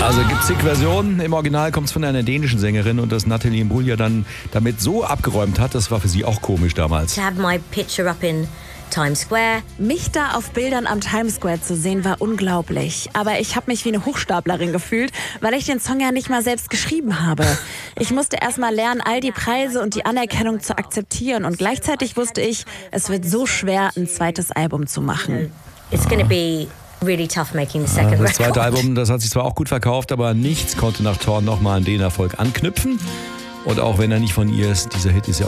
Also gibt es zig Versionen. Im Original kommt es von einer dänischen Sängerin und dass Natalie Imbruglia dann damit so abgeräumt hat, das war für sie auch komisch damals. To have my picture up in Times Square. Mich da auf Bildern am Times Square zu sehen, war unglaublich. Aber ich habe mich wie eine Hochstaplerin gefühlt, weil ich den Song ja nicht mal selbst geschrieben habe. Ich musste erst mal lernen, all die Preise und die Anerkennung zu akzeptieren. Und gleichzeitig wusste ich, es wird so schwer, ein zweites Album zu machen. It's gonna be really tough making the second Das record. zweite Album, das hat sich zwar auch gut verkauft, aber nichts konnte nach Torn nochmal an den Erfolg anknüpfen. Und auch wenn er nicht von ihr ist, dieser Hit ist ja